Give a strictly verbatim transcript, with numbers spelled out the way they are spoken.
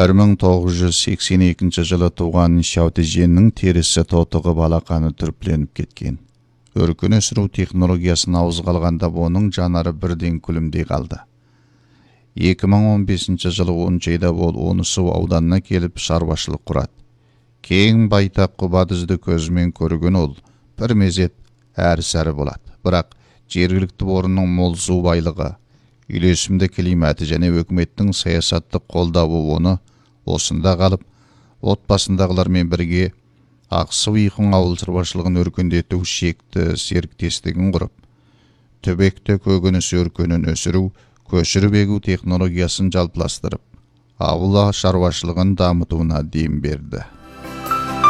бір мың тоғыз жүз сексен екінші жылы туған Шаутеженнің терісі тотығы балақаны түрпленіп кеткен. Өркен өсіру технологиясын ауызға алғанда оның жанары бірден күлімдей қалды. екі мың он бесінші жылы оныншы айда ол Онысу ауданына келіп шаруашылық құрады. Кең байтақ құба дүзді көзімен көрген ол бір мезет әрі-сәрі болады. Бірақ жергілікті орынның мол су байлығы, үйлесімді климаты және өкіметтің саясаттық қолдауы оны осында қалып, отбасындағылармен бірге Ақсу-Иқын ауыл шаруашылығын өркендету шекті серіктестігін құрып, түбекті көкөніс өркенін өсіру, көшіріп егу технологиясын жалпыластырып, ауыл шаруашылығын дамытуына дем берді.